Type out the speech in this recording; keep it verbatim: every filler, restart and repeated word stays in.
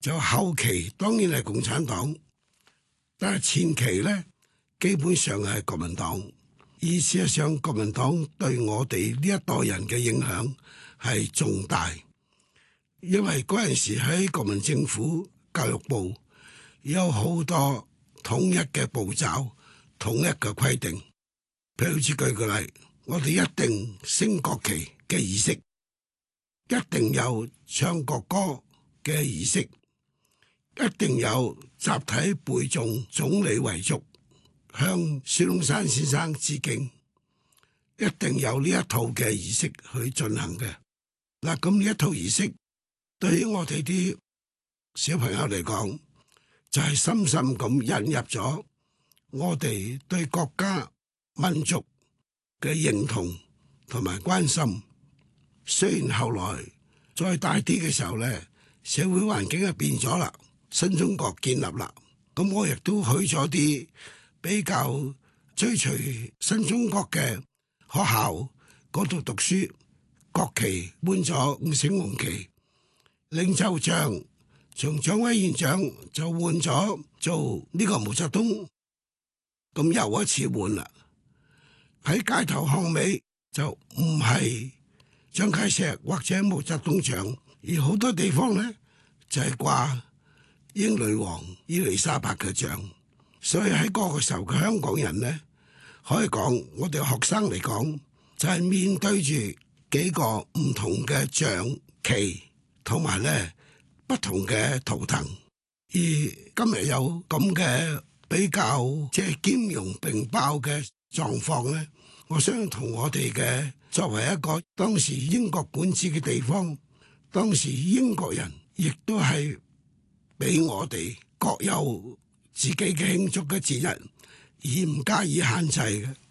就後期當然係共產黨，但係前期咧基本上係國民黨。而事實上，國民黨對我哋呢一代人嘅影響係重大，因為嗰陣時喺國民政府教育部有好多統一嘅步驟、統一嘅規定。譬如好似舉個例，我哋一定升國旗嘅儀式，一定有唱國歌嘅儀式，一定有集體背誦總理遺囑，向孫中山先生致敬，一定有呢一套嘅儀式去進行嘅。嗱，咁呢一套儀式對於我哋啲小朋友嚟講，就係深深咁引入咗我哋對國家民族嘅認同同埋關心。雖然後來再大啲嘅時候咧，社會環境係變咗啦，新中國建立啦，咁我亦都去咗啲比較追隨新中國嘅學校嗰度讀書，國旗換咗五星紅旗，領袖像從蔣委員長就換咗做呢個毛澤東，咁又一次換啦。喺街頭巷尾就唔係蔣介石或者毛澤東像，而好多地方咧就係掛英女王伊麗莎白嘅像。所以喺嗰個時候嘅香港人咧，可以講我哋學生嚟講，就係面對住幾個唔同嘅象旗，同埋咧不同嘅圖騰。而今日有咁嘅比較即係兼容並包嘅狀況咧，我相信同我哋嘅作為一個當時英國管治嘅地方，當時英國人亦都係俾我哋各有自己嘅慶祝嘅節日，而唔加以限制嘅。